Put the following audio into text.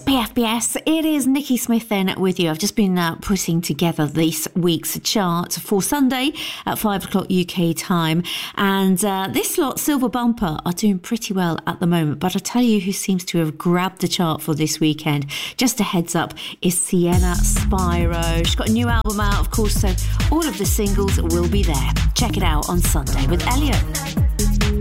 PFBS. It is Nikki Smith then with you. I've just been putting together this week's chart for Sunday at 5 o'clock UK time. And this lot, Silver Bumper, are doing pretty well at the moment. But I'll tell you who seems to have grabbed the chart for this weekend, just a heads up, is Sienna Spyro. She's got a new album out, of course, so all of the singles will be there. Check it out on Sunday with Elliot.